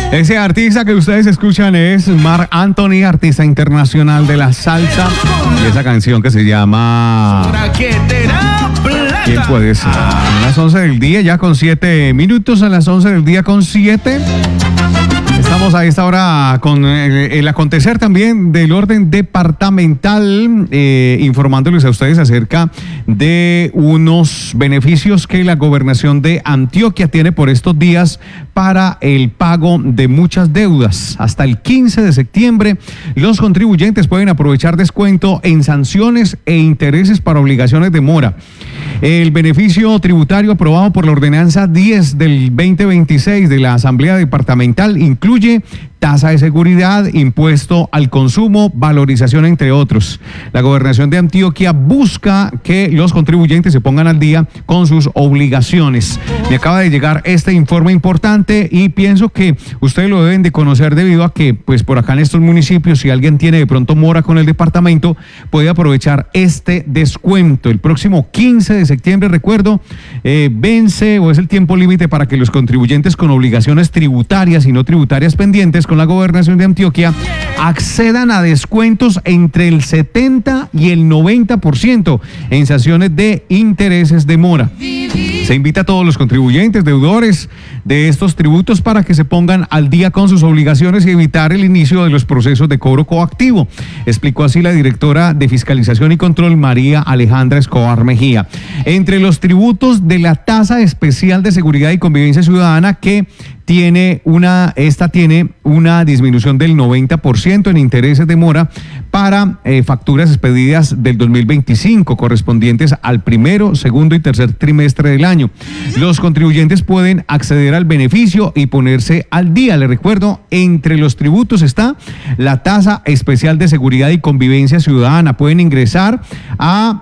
Ese artista que ustedes escuchan es Marc Anthony, artista internacional de la salsa. Y esa canción que se llama... ¿Quién puede ser? A las 11 del día, ya con 7 minutos, a las 11 del día con 7. Estamos a esta hora con el acontecer también del orden departamental, informándoles a ustedes acerca de unos beneficios que la gobernación de Antioquia tiene por estos días para el pago de muchas deudas. Hasta el 15 de septiembre, los contribuyentes pueden aprovechar descuento en sanciones e intereses para obligaciones de mora. El beneficio tributario aprobado por la ordenanza 10 del 2026 de la Asamblea Departamental incluye tasa de seguridad, impuesto al consumo, valorización, entre otros. La gobernación de Antioquia busca que los contribuyentes se pongan al día con sus obligaciones. Me acaba de llegar este informe importante y pienso que ustedes lo deben de conocer debido a que, pues por acá en estos municipios, si alguien tiene de pronto mora con el departamento, puede aprovechar este descuento. El próximo 15 de septiembre, recuerdo, vence o es el tiempo límite para que los contribuyentes con obligaciones tributarias y no tributarias pendientes con la gobernación de Antioquia accedan a descuentos entre el 70 y el 90% en sanciones de intereses de mora. Se invita a todos los contribuyentes, deudores de estos tributos para que se pongan al día con sus obligaciones y evitar el inicio de los procesos de cobro coactivo, explicó así la directora de Fiscalización y Control, María Alejandra Escobar Mejía. Entre los tributos de la tasa especial de seguridad y convivencia ciudadana que tiene una disminución del 90% en intereses de mora para facturas expedidas del 2025 correspondientes al primero, segundo y tercer trimestre del año. Los contribuyentes pueden acceder al beneficio y ponerse al día. Les recuerdo, entre los tributos está la tasa especial de seguridad y convivencia ciudadana. Pueden ingresar a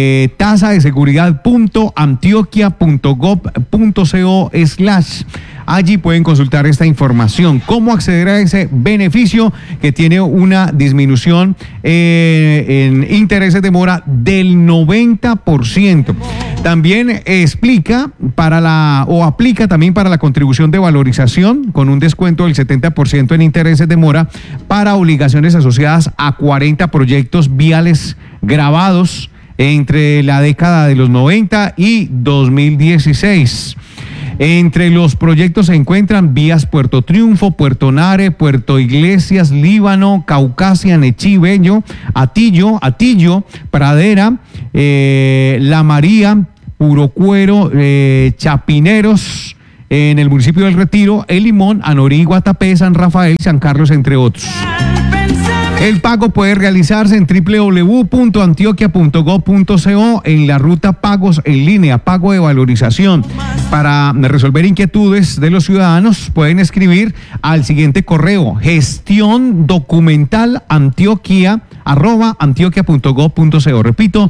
tasadeseguridad.antioquia.gov.co/ Allí pueden consultar esta información. ¿Cómo acceder a ese beneficio que tiene una disminución en intereses de mora del 90%? También aplica también para la contribución de valorización con un descuento del 70% en intereses de mora para obligaciones asociadas a 40 proyectos viales grabados entre la década de los 90 y 2016. Entre los proyectos se encuentran vías Puerto Triunfo, Puerto Nare, Puerto Iglesias, Líbano, Caucasia, Nechí, Bello, Atillo, Pradera, La María, Puro Cuero, Chapineros, en el municipio del Retiro, El Limón, Anorí, Guatapé, San Rafael, San Carlos, entre otros. El pago puede realizarse en www.antioquia.gov.co en la ruta pagos en línea, pago de valorización. Para resolver inquietudes de los ciudadanos pueden escribir al siguiente correo: gestiondocumentalantioquia@antioquia.gov.co. Repito,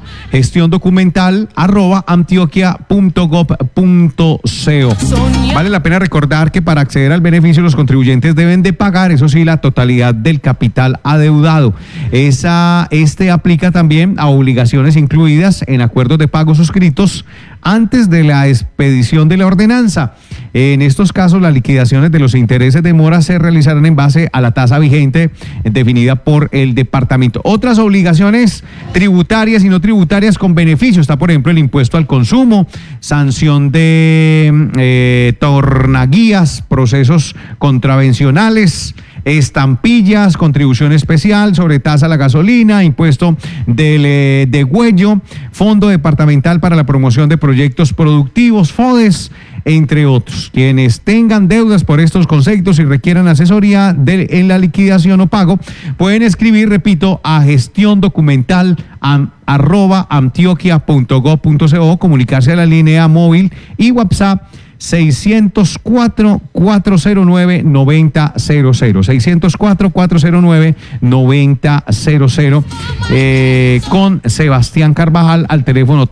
gestiondocumental@antioquia.gov.co. Vale la pena recordar que para acceder al beneficio los contribuyentes deben de pagar, eso sí, la totalidad del capital adeudado. Este aplica también a obligaciones incluidas en acuerdos de pago suscritos antes de la expedición de la ordenanza. En estos casos, las liquidaciones de los intereses de mora se realizarán en base a la tasa vigente definida por el departamento. Otras obligaciones tributarias y no tributarias con beneficio está, por ejemplo, el impuesto al consumo, sanción de tornaguías, procesos contravencionales, estampillas, contribución especial sobre tasa a la gasolina, impuesto del degüello, Fondo Departamental para la Promoción de Proyectos Productivos, FODES, entre otros. Quienes tengan deudas por estos conceptos y requieran asesoría en la liquidación o pago, pueden escribir, repito, a gestiondocumental@antioquia.gov.co, comunicarse a la línea móvil y WhatsApp 604-409-9000, 604-409-9000, con Sebastián Carvajal al teléfono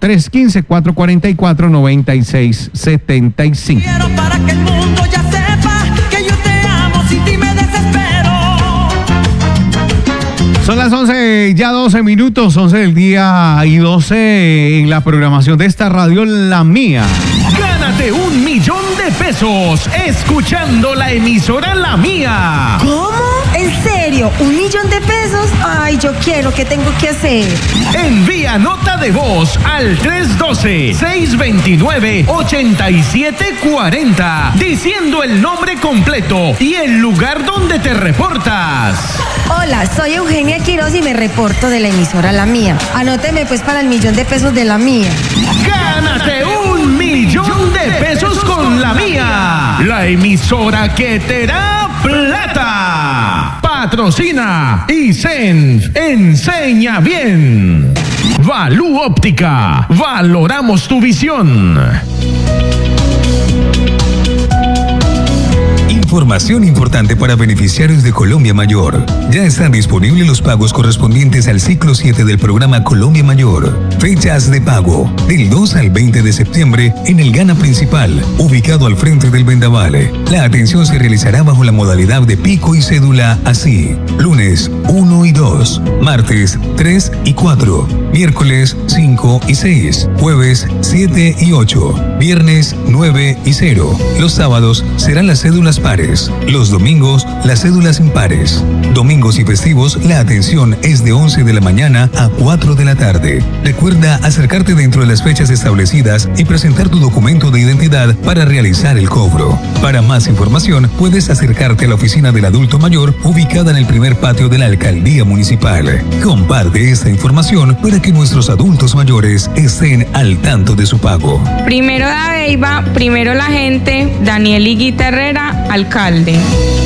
315-444-9675. Quiero para que el mundo ya sepa que yo te amo, sin ti me desespero. Son las 11 ya 12 minutos, 11 del día y 12 en la programación de esta radio, la mía. Gánate 1 millón de pesos escuchando la emisora La Mía. ¿Cómo? ¿En serio? ¿1 millón de pesos? Ay, yo quiero. ¿Qué tengo que hacer? Envía nota de voz al 312-629-8740 diciendo el nombre completo y el lugar donde te reportas. Hola, soy Eugenia Quiroz y me reporto de la emisora La Mía. Anóteme pues para el 1 millón de pesos de La Mía. ¡Gánate 1 millón de pesos con La Mía! La emisora que te da plata. Patrocina Isenf Enseña Bien. Valú Óptica. Valoramos tu visión. Información importante para beneficiarios de Colombia Mayor. Ya están disponibles los pagos correspondientes al ciclo 7 del programa Colombia Mayor. Fechas de pago: del 2 al 20 de septiembre en el Gana Principal, ubicado al frente del Vendaval. La atención se realizará bajo la modalidad de pico y cédula así: lunes 1 y 2, martes 3 y 4, miércoles 5 y 6, jueves 7 y 8, viernes 9 y 0. Los sábados serán las cédulas pares. Los domingos, las cédulas impares. Domingos y festivos, la atención es de 11 de la mañana a 4 de la tarde. Recuerda acercarte dentro de las fechas establecidas y presentar tu documento de identidad para realizar el cobro. Para más información, puedes acercarte a la oficina del adulto mayor ubicada en el primer patio de la alcaldía municipal. Comparte esta información para que nuestros adultos mayores estén al tanto de su pago. Primero Dabeiba, primero la gente, Daniel Higuita Herrera, alcalde.